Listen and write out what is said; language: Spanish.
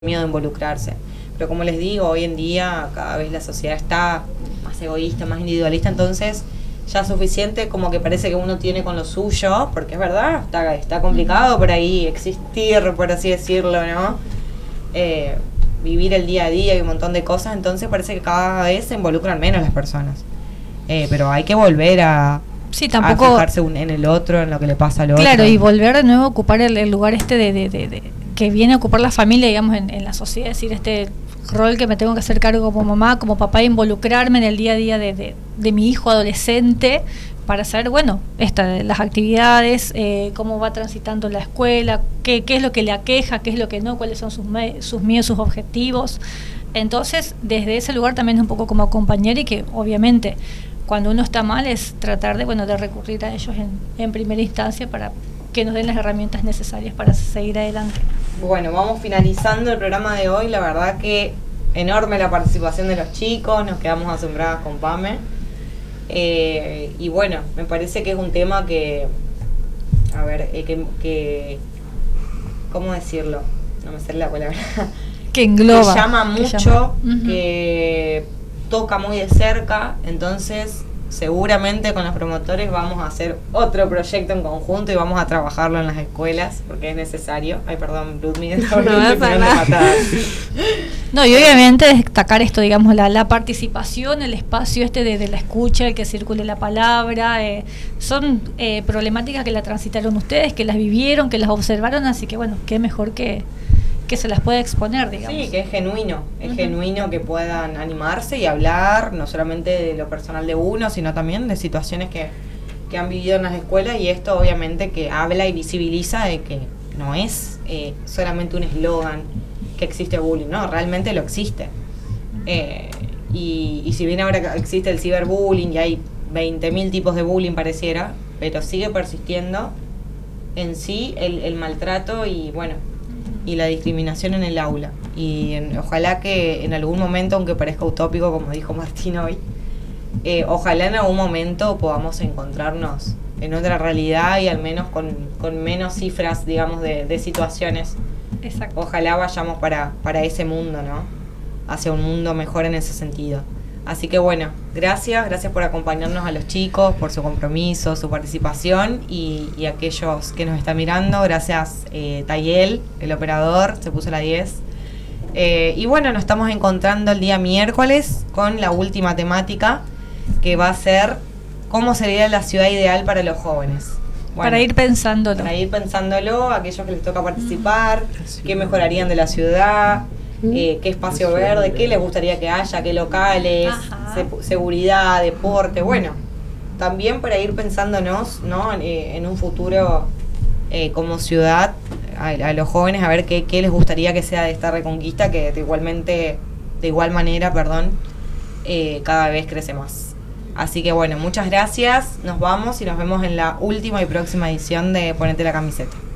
miedo de involucrarse. Pero como les digo, hoy en día cada vez la sociedad está más egoísta, más individualista, entonces ya es suficiente como que parece que uno tiene con lo suyo, porque es verdad, está complicado por ahí existir, por así decirlo, ¿no? Vivir el día a día y un montón de cosas, entonces parece que cada vez se involucran menos las personas. Pero hay que volver a fijarse en el otro, en lo que le pasa al otro. Claro, y volver de nuevo a ocupar el lugar de que viene a ocupar la familia, digamos, en la sociedad, es decir, este rol que me tengo que hacer cargo como mamá, como papá, involucrarme en el día a día de mi hijo adolescente para saber, bueno, las actividades, cómo va transitando la escuela, qué es lo que le aqueja, qué es lo que no, cuáles son sus miedos, sus objetivos. Entonces, desde ese lugar también es un poco como acompañar y que, obviamente, cuando uno está mal es tratar de recurrir a ellos en primera instancia para que nos den las herramientas necesarias para seguir adelante. Bueno, vamos finalizando el programa de hoy. La verdad que enorme la participación de los chicos, nos quedamos asombradas con Pame. Y bueno, me parece que es un tema que, a ver, ¿cómo decirlo? No me sale la palabra. Que engloba. Que llama mucho, que toca muy de cerca, entonces seguramente con los promotores vamos a hacer otro proyecto en conjunto y vamos a trabajarlo en las escuelas porque es necesario. Ay, perdón, Ludmila. No, y obviamente destacar esto, digamos, la participación, el espacio de la escucha, el que circule la palabra, son problemáticas que la transitaron ustedes, que las vivieron, que las observaron, así que bueno, qué mejor que se las pueda exponer, digamos. Sí, que es genuino genuino que puedan animarse y hablar, no solamente de lo personal de uno, sino también de situaciones que han vivido en las escuelas, y esto obviamente que habla y visibiliza de que no es solamente un eslogan que existe bullying, no, realmente lo existe. Y si bien ahora existe el ciberbullying y hay 20.000 tipos de bullying pareciera, pero sigue persistiendo en sí el maltrato y bueno, y la discriminación en el aula. Y ojalá que en algún momento, aunque parezca utópico como dijo Martín hoy, ojalá en algún momento podamos encontrarnos en otra realidad y al menos con menos cifras, digamos, de situaciones. Exacto. Ojalá vayamos para ese mundo, ¿no? Hacia un mundo mejor en ese sentido. Así que bueno, gracias por acompañarnos a los chicos, por su compromiso, su participación y aquellos que nos están mirando. Gracias Tayel, el operador, se puso la 10. Y bueno, nos estamos encontrando el día miércoles con la última temática que va a ser cómo sería la ciudad ideal para los jóvenes. Bueno, para ir pensándolo. Para ir pensándolo, aquellos que les toca participar, qué mejorarían de la ciudad, qué espacio verde, qué les gustaría que haya, qué locales, seguridad, deporte, bueno, también para ir pensándonos, ¿no? En un futuro como ciudad, a los jóvenes, a ver qué les gustaría que sea de esta Reconquista, que de igual manera, cada vez crece más. Así que bueno, muchas gracias, nos vamos y nos vemos en la última y próxima edición de Ponete la Camiseta.